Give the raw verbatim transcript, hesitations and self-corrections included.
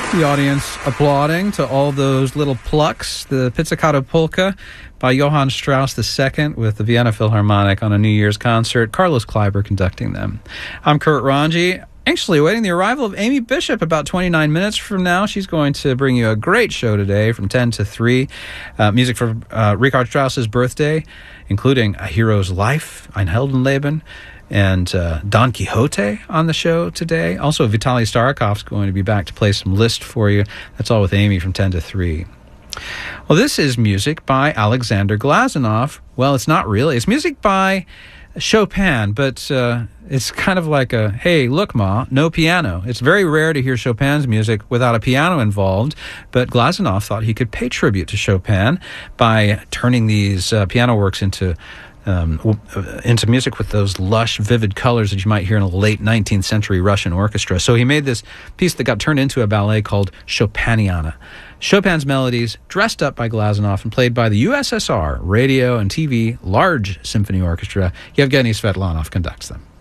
The audience applauding to all those little plucks. The Pizzicato Polka by Johann Strauss the Second with the Vienna Philharmonic on a New Year's concert. Carlos Kleiber conducting them. I'm Kurt Ranji, anxiously awaiting the arrival of Amy Bishop about twenty-nine minutes from now. She's going to bring you a great show today from ten to three. Uh, music for uh, Richard Strauss's birthday, including A Hero's Life, Ein Heldenleben, and uh, Don Quixote on the show today. Also, Vitaly Starakov's going to be back to play some Liszt for you. That's all with Amy from ten to three. Well, this is music by Alexander Glazunov. Well, it's not really. It's music by Chopin, but uh, it's kind of like a, hey, look, Ma, no piano. It's very rare to hear Chopin's music without a piano involved, but Glazunov thought he could pay tribute to Chopin by turning these uh, piano works into Um, into music with those lush, vivid colors that you might hear in a late nineteenth century Russian orchestra. So he made this piece that got turned into a ballet called Chopiniana. Chopin's melodies dressed up by Glazunov and played by the U S S R Radio and T V Large Symphony Orchestra. Yevgeny Svetlanov conducts them.